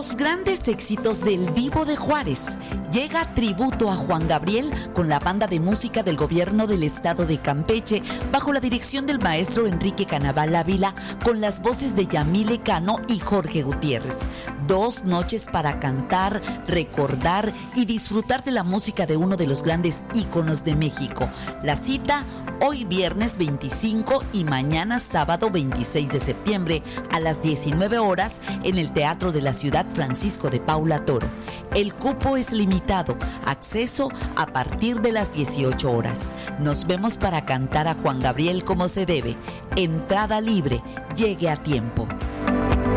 Los grandes éxitos del Divo de Juárez. Llega tributo a Juan Gabriel con la banda de música del gobierno del estado de Campeche, bajo la dirección del maestro Enrique Canaval Ávila, con las voces de Yamile Cano y Jorge Gutiérrez. 2 noches para cantar, recordar y disfrutar de la música de uno de los grandes íconos de México. La cita hoy viernes 25 y mañana sábado 26 de septiembre a las 19 horas en el Teatro de la Ciudad Francisco de Paula Toro. El cupo es limitado, acceso a partir de las 18 horas. Nos vemos para cantar a Juan Gabriel como se debe. Entrada libre, llegue a tiempo.